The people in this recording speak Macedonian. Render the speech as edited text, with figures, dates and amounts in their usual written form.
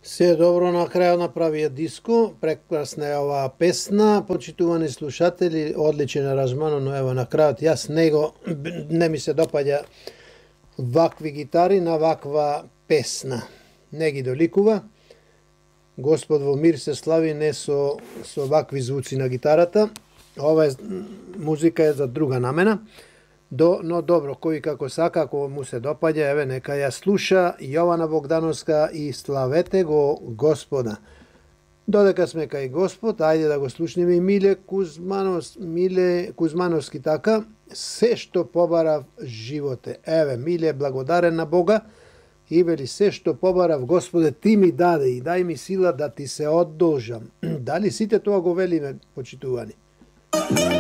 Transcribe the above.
Се добро на крајот на правиот диско, прекрасна е оваа песна, почитувани слушатели, одличен аранжман, но ево на крајот јас не ми се допаѓа вакви гитари на ваква песна. Не ги доликува. Господ во мир се слави не со вакви звуци на гитарата. Ова музика е за друга намена. Но добро, кој како сака, ако му се допаѓа, еве нека ја слуша Јована Богдановска и славете го Господа. Додека сме кај Господ, ајде да го слушнеме и Миле Кузмановски така, се што побарав животе. Еве, Миле благодарен на Бога и вели се што побарав Господе ти ми даде и дај ми сила да ти се одолжам. Дали сите тоа го велиме, почитувани?